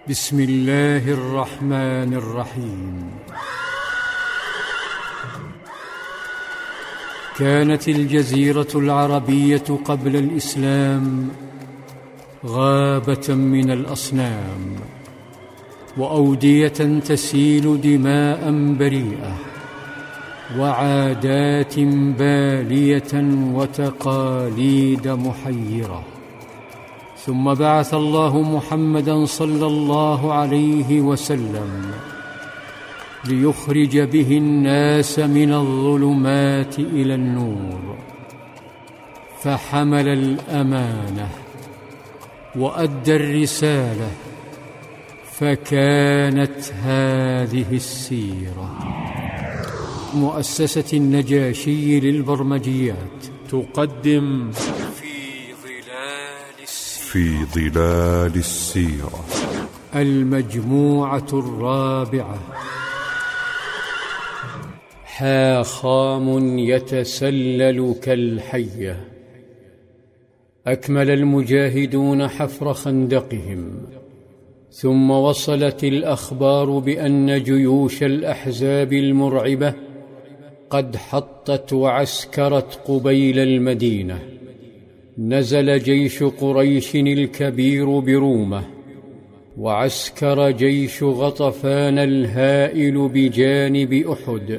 بسم الله الرحمن الرحيم. كانت الجزيرة العربية قبل الإسلام غابة من الأصنام، وأودية تسيل دماء بريئة، وعادات بالية وتقاليد محيرة. ثم بعث الله محمدًا صلى الله عليه وسلم ليخرج به الناس من الظلمات إلى النور، فحمل الأمانة وأدى الرسالة، فكانت هذه السيرة. مؤسسة النجاشي للبرمجيات تقدم في ظلال السيرة المجموعة الرابعة. حاخام يتسلل كالحية. أكمل المجاهدون حفر خندقهم، ثم وصلت الأخبار بأن جيوش الأحزاب المرعبة قد حطت وعسكرت قبيل المدينة. نزل جيش قريش الكبير برومة، وعسكر جيش غطفان الهائل بجانب أحد،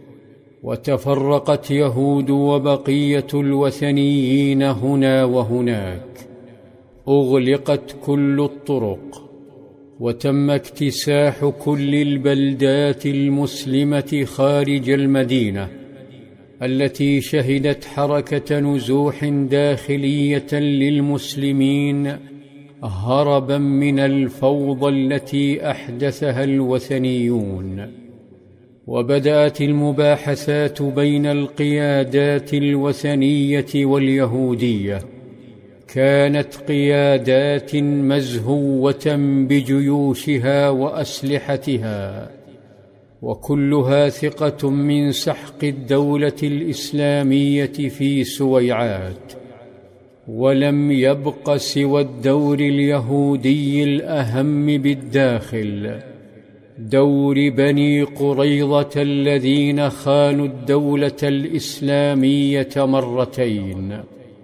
وتفرقت يهود وبقية الوثنيين هنا وهناك. أغلقت كل الطرق، وتم اكتساح كل البلدات المسلمة خارج المدينة، التي شهدت حركة نزوح داخلية للمسلمين هربا من الفوضى التي أحدثها الوثنيون. وبدأت المباحثات بين القيادات الوثنية واليهودية. كانت قيادات مزهوة بجيوشها وأسلحتها، وكلها ثقة من سحق الدولة الإسلامية في سويعات، ولم يبق سوى الدور اليهودي الأهم بالداخل، دور بني قريظة الذين خانوا الدولة الإسلامية مرتين.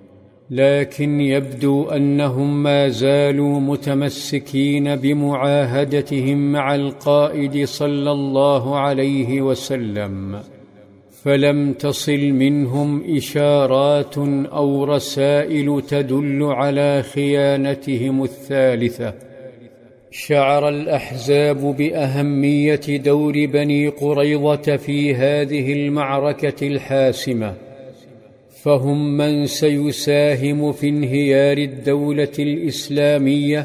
لكن يبدو أنهم ما زالوا متمسكين بمعاهدتهم مع القائد صلى الله عليه وسلم، فلم تصل منهم إشارات أو رسائل تدل على خيانتهم الثالثة. شعر الأحزاب بأهمية دور بني قريظة في هذه المعركة الحاسمة، فهم من سيساهم في انهيار الدولة الإسلامية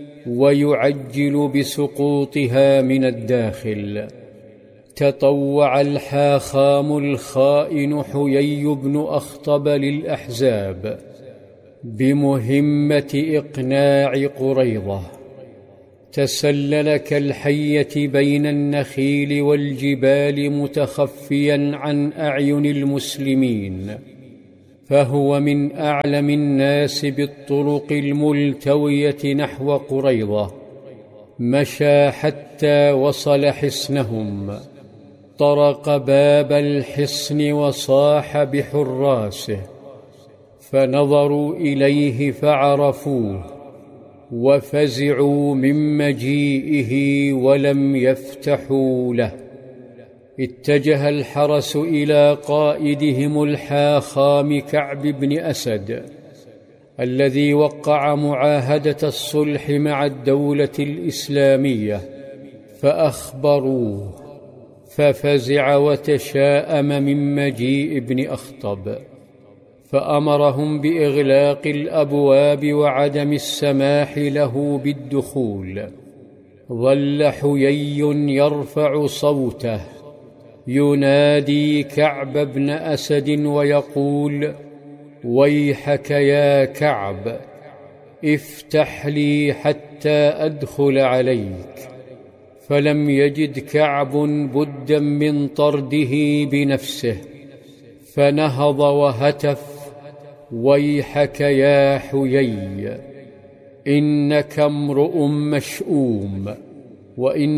ويعجل بسقوطها من الداخل. تطوع الحاخام الخائن حيي بن أخطب للأحزاب بمهمة إقناع قريظة. تسلل كالحية بين النخيل والجبال متخفيا عن أعين المسلمين، فهو من أعلم الناس بالطرق الملتوية نحو قريظة. مشى حتى وصل حصنهم، طرق باب الحصن وصاح بحراسه، فنظروا إليه فعرفوه، وفزعوا من مجيئه ولم يفتحوا له. اتجه الحرس إلى قائدهم الحاخام كعب بن أسد، الذي وقع معاهدة الصلح مع الدولة الإسلامية، فأخبروه، ففزع وتشاءم من مجيء ابن أخطب، فأمرهم بإغلاق الأبواب وعدم السماح له بالدخول. ظل حيي يرفع صوته ينادي كعب بن أسد ويقول: ويحك يا كعب، افتح لي حتى أدخل عليك. فلم يجد كعب بدا من طرده بنفسه، فنهض وهتف: ويحك يا حيي. إنك امرؤ مشؤوم، وإن